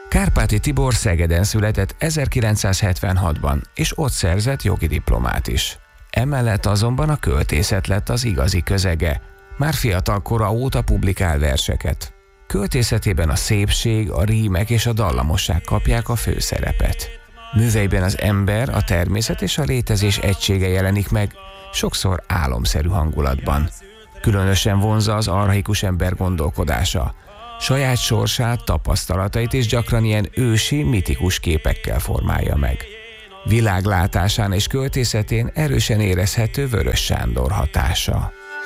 Kárpáti Tibor Szegeden született 1976-ban, és ott szerzett jogi diplomát is. Emellett azonban a költészet lett az igazi közege. Már fiatal kora óta publikál verseket. Költészetében a szépség, a rímek és a dallamosság kapják a főszerepet. Műveiben az ember, a természet és a létezés egysége jelenik meg, sokszor álomszerű hangulatban. Különösen vonzza az archaikus ember gondolkodása. Saját sorsát, tapasztalatait és gyakran ilyen ősi, mitikus képekkel formálja meg. Világlátásán és költészetén erősen érezhető Vörös Sándor hatása.